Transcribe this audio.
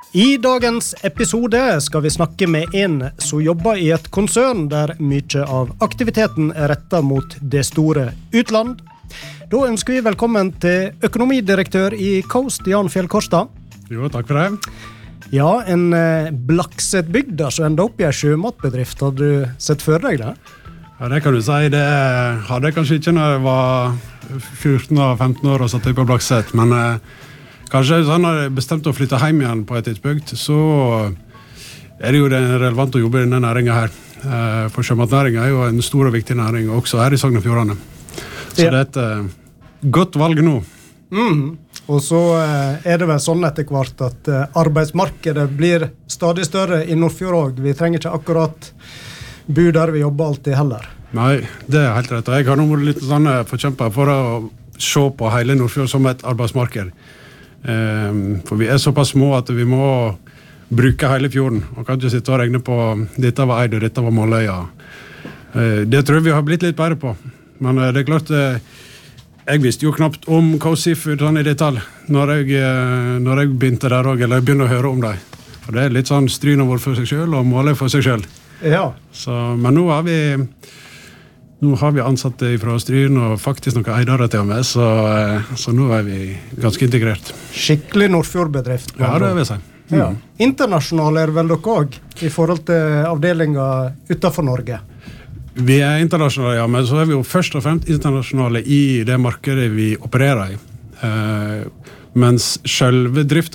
I dagens episode skal vi snakke med en som jobber i et konsern der mye av aktiviteten rettet mot det store utland. Da ønsker vi velkommen til økonomidirektør i Coast, Jan Fjellkorstad. Jo, takk for det. Ja, en Blakset-bygd som enda opp i en sjømatbedrift. Har du sett for deg det? Ja, det kan du si. Det hadde jeg kanskje ikke når jeg var 14 og 15 år og satt på Blakset, men kanskje sånn når jeg bestemte å flytte hjem igjen på et tidspunkt, så det jo relevant å jobbe i denne næringen her. For sjømatnæringen jo en stor og viktig næring, også her i Sogn og Fjordane. Så det et godt valg nå. Og så det vel sånn etter hvert at arbeidsmarkedet blir stadig større i Nordfjord også. Vi trenger ikke akkurat bo der vi jobber alltid heller. Nei, det helt rett. Jeg har nå vært litt sånn forkjempet for å se på hele Nordfjord som et arbeidsmarked. For vi såpass små at vi må bruke hele fjorden, og kan ikke sitte og regne på dette var Eid og dette var Måløya. Det tror jeg vi har blitt litt bedre på. Men det klart, jeg visste jo knapt om Coast Seafood sånn i detalj når jeg begynte der også, eller jeg begynte å høre om dem. For det litt sånn Stryn over for seg selv og Måløy for seg selv. Ja. Så, men nå har vi ansatte fra Stryn og faktisk noen eidere til og med, så nå vi ganske integrert. Skikkelig Nordfjordbedrift. Ja, det vil jeg si. Ja. Internasjonale vel dere også, i forhold til avdelinger utenfor Norge? Vi internasjonale, ja, men så vi jo først og fremst internasjonale i det markedet vi opererer i. Mens selve driften